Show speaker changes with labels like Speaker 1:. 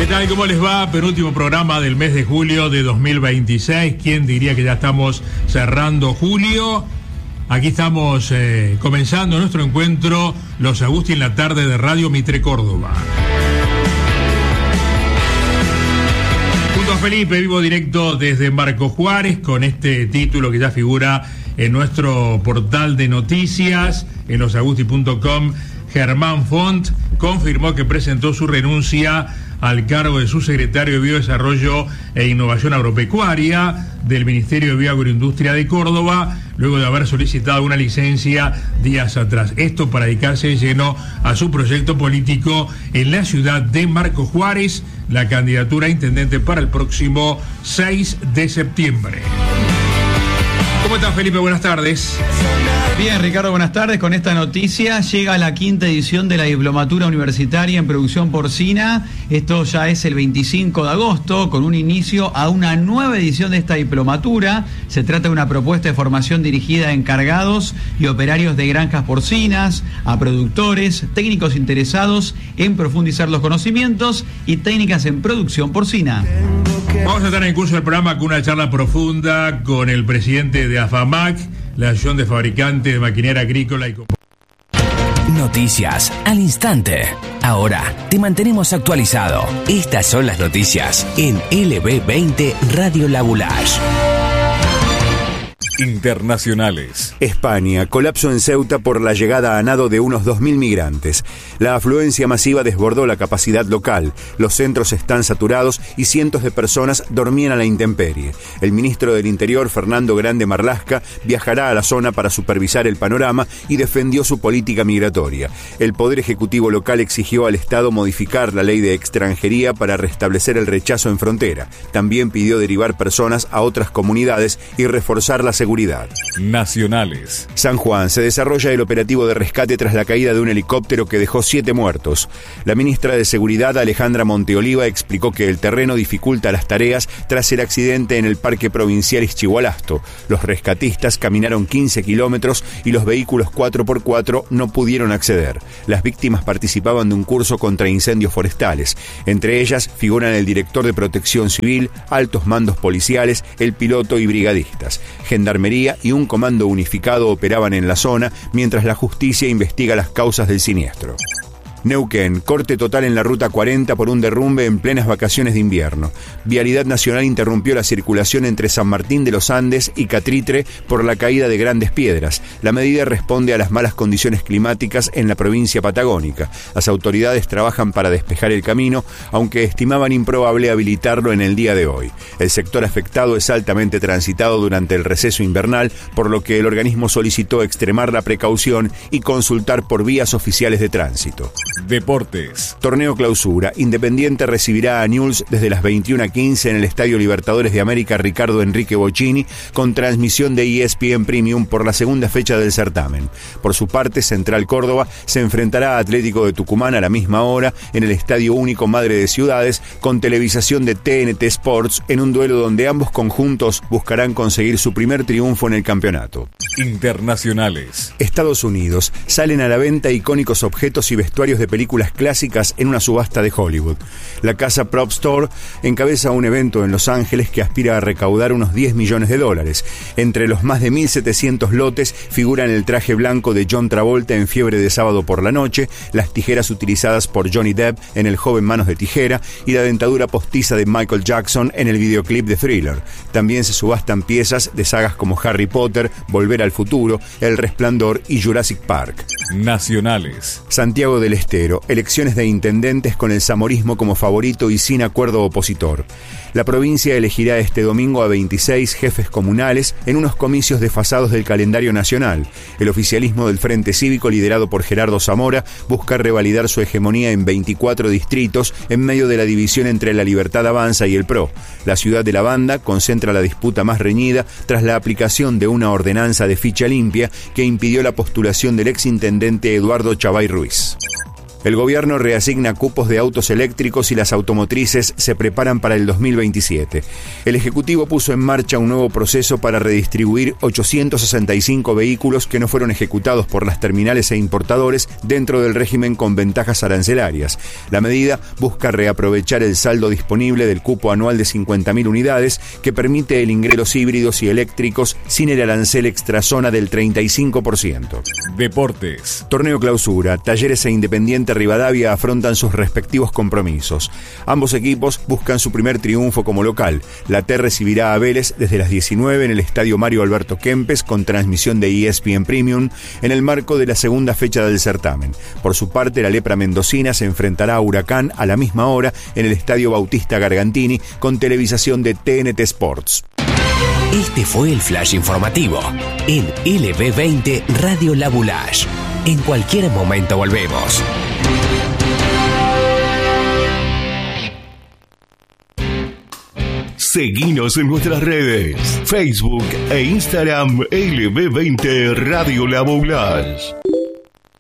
Speaker 1: tal? ¿Cómo les va? Penúltimo programa del mes de julio de 2026. ¿Quién diría que ya estamos cerrando julio? Aquí estamos comenzando nuestro encuentro, Los Agusti en la tarde de Radio Mitre Córdoba. Junto a Felipe, vivo directo desde Marcos Juárez, con este título que ya figura en nuestro portal de noticias, en losagusti.com. Germán Font confirmó que presentó su renuncia al cargo de subsecretario de Biodesarrollo e Innovación Agropecuaria del Ministerio de Bioagroindustria de Córdoba, luego de haber solicitado una licencia días atrás. Esto para dedicarse de lleno a su proyecto político en la ciudad de Marcos Juárez, la candidatura a intendente para el próximo 6 de septiembre. ¿Cómo estás, Felipe? Buenas tardes.
Speaker 2: Bien, Ricardo, buenas tardes. Con esta noticia llega la 5ª edición de la Diplomatura Universitaria en Producción Porcina. Esto ya es el 25 de agosto, con un inicio a una nueva edición de esta diplomatura. Se trata de una propuesta de formación dirigida a encargados y operarios de granjas porcinas, a productores, técnicos interesados en profundizar los conocimientos y técnicas en producción porcina.
Speaker 1: Vamos a estar en el curso del programa con una charla profunda con el presidente de AFAMAC, la Asociación de Fabricantes de Maquinaria Agrícola y
Speaker 3: Noticias al instante. Ahora te mantenemos actualizado. Estas son las noticias en LB20 Radio Labulage.
Speaker 4: Internacionales. España, colapso en Ceuta por la llegada a nado de unos 2.000 migrantes. La afluencia masiva desbordó la capacidad local. Los centros están saturados y cientos de personas dormían a la intemperie. El ministro del Interior, Fernando Grande Marlaska, viajará a la zona para supervisar el panorama y defendió su política migratoria. El Poder Ejecutivo local exigió al Estado modificar la ley de extranjería para restablecer el rechazo en frontera. También pidió derivar personas a otras comunidades y reforzar la seguridad.
Speaker 5: Nacionales.
Speaker 4: San Juan, se desarrolla el operativo de rescate tras la caída de un helicóptero que dejó 7 muertos. La ministra de Seguridad, Alejandra Monteoliva, explicó que el terreno dificulta las tareas tras el accidente en el Parque Provincial Ixchihualasto. Los rescatistas caminaron 15 kilómetros y los vehículos 4x4 no pudieron acceder. Las víctimas participaban de un curso contra incendios forestales. Entre ellas figuran el director de Protección Civil, altos mandos policiales, el piloto y brigadistas. Gendarmería y un comando unificado operaban en la zona mientras la justicia investiga las causas del siniestro. Neuquén, corte total en la ruta 40 por un derrumbe en plenas vacaciones de invierno. Vialidad Nacional interrumpió la circulación entre San Martín de los Andes y Catritre por la caída de grandes piedras. La medida responde a las malas condiciones climáticas en la provincia patagónica. Las autoridades trabajan para despejar el camino, aunque estimaban improbable habilitarlo en el día de hoy. El sector afectado es altamente transitado durante el receso invernal, por lo que el organismo solicitó extremar la precaución y consultar por vías oficiales de tránsito.
Speaker 5: Deportes.
Speaker 4: Torneo clausura. Independiente recibirá a Newell's desde las 21:15 en el Estadio Libertadores de América Ricardo Enrique Bocchini, con transmisión de ESPN Premium por la segunda fecha del certamen. Por su parte, Central Córdoba se enfrentará a Atlético de Tucumán a la misma hora en el Estadio Único Madre de Ciudades, con televisación de TNT Sports, en un duelo donde ambos conjuntos buscarán conseguir su primer triunfo en el campeonato.
Speaker 5: Internacionales.
Speaker 4: Estados Unidos. Salen a la venta icónicos objetos y vestuarios de películas clásicas en una subasta de Hollywood. La casa Prop Store encabeza un evento en Los Ángeles que aspira a recaudar unos $10 millones. Entre los más de 1.700 lotes figuran el traje blanco de John Travolta en Fiebre de Sábado por la Noche, las tijeras utilizadas por Johnny Depp en El joven Manos de Tijera y la dentadura postiza de Michael Jackson en el videoclip de Thriller. También se subastan piezas de sagas como Harry Potter, Volver al Futuro, El Resplandor y Jurassic Park.
Speaker 5: Nacionales.
Speaker 4: Santiago del Estero, elecciones de intendentes con el zamorismo como favorito y sin acuerdo opositor. La provincia elegirá este domingo a 26 jefes comunales en unos comicios desfasados del calendario nacional. El oficialismo del Frente Cívico, liderado por Gerardo Zamora, busca revalidar su hegemonía en 24 distritos en medio de la división entre La Libertad Avanza y el PRO. La ciudad de La Banda concentra la disputa más reñida tras la aplicación de una ordenanza de ficha limpia que impidió la postulación del exintendente Eduardo Chavay Ruiz. El gobierno reasigna cupos de autos eléctricos y las automotrices se preparan para el 2027. El Ejecutivo puso en marcha un nuevo proceso para redistribuir 865 vehículos que no fueron ejecutados por las terminales e importadores dentro del régimen con ventajas arancelarias. La medida busca reaprovechar el saldo disponible del cupo anual de 50.000 unidades que permite el ingreso de los híbridos y eléctricos sin el arancel extrazona del 35%.
Speaker 5: Deportes.
Speaker 4: Torneo clausura. Talleres e Independiente Rivadavia afrontan sus respectivos compromisos. Ambos equipos buscan su primer triunfo como local. La T recibirá a Vélez desde las 19 en el Estadio Mario Alberto Kempes con transmisión de ESPN Premium en el marco de la segunda fecha del certamen. Por su parte, la Lepra Mendocina se enfrentará a Huracán a la misma hora en el Estadio Bautista Gargantini con televisación de TNT Sports.
Speaker 3: Este fue el flash informativo en LB20 Radio La Boulage. En cualquier momento volvemos.
Speaker 6: Seguinos en nuestras redes, Facebook e Instagram LB20 Radio La Boulage.